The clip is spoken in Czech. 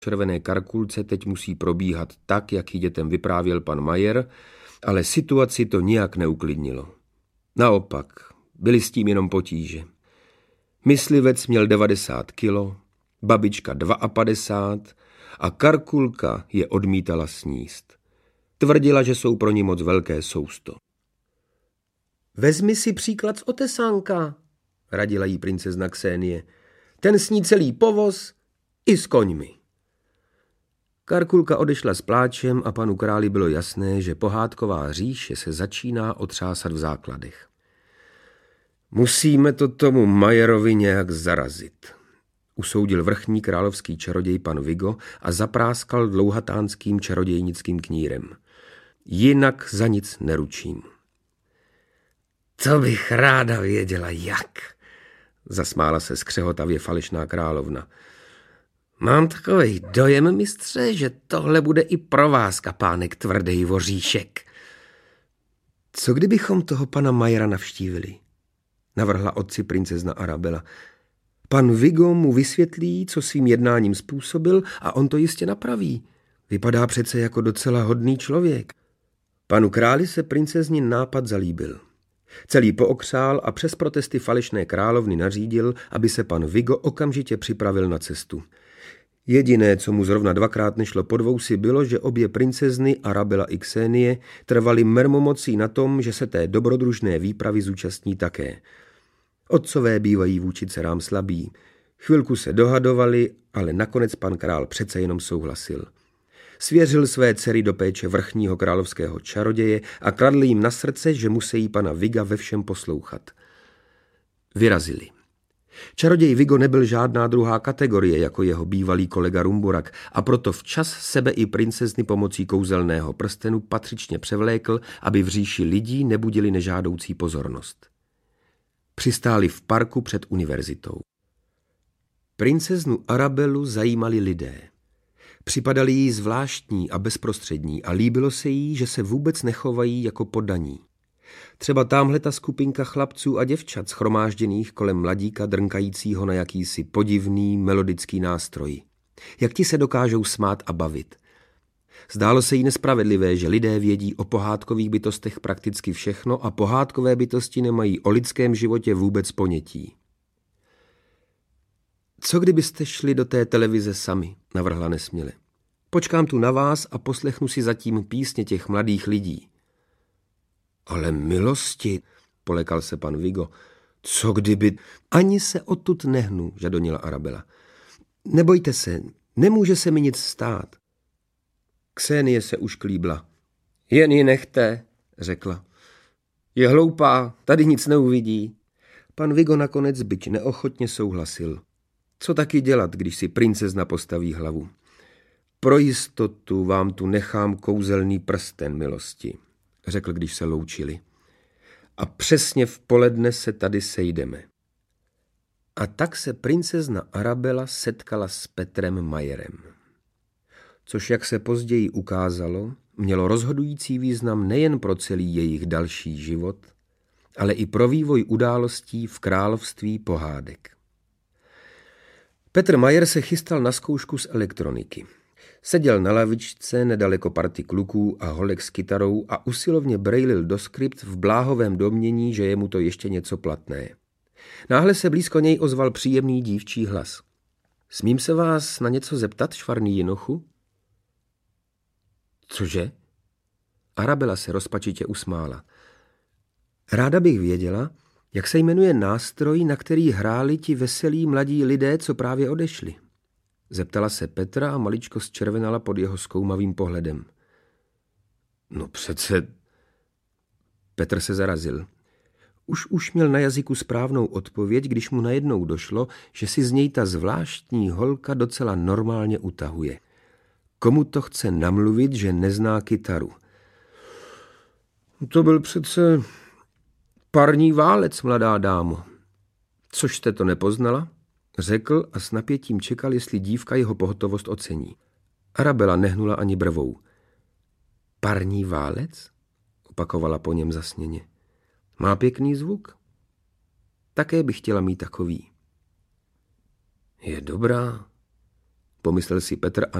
červené Karkulce teď musí probíhat tak, jak ji dětem vyprávěl pan Majer, ale situaci to nijak neuklidnilo. Naopak, byly s tím jenom potíže. Myslivec měl 90 kilo, babička 52 a Karkulka je odmítala sníst. Tvrdila, že jsou pro ní moc velké sousto. Vezmi si příklad z Otesánka, radila jí princezna Ksenie. Ten sní celý povoz i s koňmi. Karkulka odešla s pláčem a panu králi bylo jasné, že pohádková říše se začíná otřásat v základech. Musíme to tomu Majerovi nějak zarazit, usoudil vrchní královský čaroděj pan Vigo a zapráskal dlouhatánským čarodějnickým knírem. Jinak za nic neručím. To bych ráda věděla jak, zasmála se skřehotavě falešná královna. Mám takovej dojem, mistře, že tohle bude i pro vás, kapánek tvrdý voříšek. Co kdybychom toho pana Majera navštívili? Navrhla otci princezna Arabela. Pan Vigo mu vysvětlí, co svým jednáním způsobil a on to jistě napraví. Vypadá přece jako docela hodný člověk. Panu králi se princeznin nápad zalíbil. Celý pookřál a přes protesty falešné královny nařídil, aby se pan Vigo okamžitě připravil na cestu. Jediné, co mu zrovna dvakrát nešlo pod vousy, bylo, že obě princezny Arabela i Ksenie trvaly mermomocí na tom, že se té dobrodružné výpravy zúčastní také. Otcové bývají vůči dcerám slabí. Chvilku se dohadovali, ale nakonec pan král přece jenom souhlasil. Svěřil své dcery do péče vrchního královského čaroděje a kladl jim na srdce, že musí pana Viga ve všem poslouchat. Vyrazili. Čaroděj Vigo nebyl žádná druhá kategorie jako jeho bývalý kolega Rumburak a proto včas sebe i princezny pomocí kouzelného prstenu patřičně převlékl, aby v říši lidí nebudili nežádoucí pozornost. Přistáli v parku před univerzitou. Princeznu Arabelu zajímali lidé. Připadali jí zvláštní a bezprostřední a líbilo se jí, že se vůbec nechovají jako poddaní. Třeba támhle ta skupinka chlapců a děvčat shromážděných kolem mladíka drnkajícího na jakýsi podivný melodický nástroj. Jak ti se dokážou smát a bavit. Zdálo se jí nespravedlivé, že lidé vědí o pohádkových bytostech prakticky všechno a pohádkové bytosti nemají o lidském životě vůbec ponětí. Co kdybyste šli do té televize sami, navrhla nesměle. Počkám tu na vás a poslechnu si zatím písně těch mladých lidí. Ale milosti, polekal se pan Vigo, co kdyby... Ani se odtud nehnu, žadonila Arabela. Nebojte se, nemůže se mi nic stát. Ksenie se už klíbla. Jen ji nechte, řekla. Je hloupá, tady nic neuvidí. Pan Vigo nakonec byť neochotně souhlasil. Co taky dělat, když si princezna postaví hlavu? Pro jistotu vám tu nechám kouzelný prsten, milosti, řekl, když se loučili. A přesně v poledne se tady sejdeme. A tak se princezna Arabela setkala s Petrem Majerem. Což, jak se později ukázalo, mělo rozhodující význam nejen pro celý jejich další život, ale i pro vývoj událostí v království pohádek. Petr Majer se chystal na zkoušku z elektroniky. Seděl na lavičce nedaleko party kluků a holek s kytarou a usilovně brejlil do skript v bláhovém domnění, že je mu to ještě něco platné. Náhle se blízko něj ozval příjemný dívčí hlas. Smím se vás na něco zeptat, švarný jinochu? Cože? Arabela se rozpačitě usmála. Ráda bych věděla, jak se jmenuje nástroj, na který hráli ti veselí mladí lidé, co právě odešli. Zeptala se Petra a maličko zčervenala pod jeho zkoumavým pohledem. No přece... Petr se zarazil. Už měl na jazyku správnou odpověď, když mu najednou došlo, že si z něj ta zvláštní holka docela normálně utahuje. Komu to chce namluvit, že nezná kytaru? To byl přece parní válec, mladá dámo. Což jste to nepoznala? Řekl a s napětím čekal, jestli dívka jeho pohotovost ocení. Arabela nehnula ani brvou. Parní válec? Opakovala po něm zasněně. Má pěkný zvuk? Také bych chtěla mít takový. Je dobrá. pomyslel si Petr a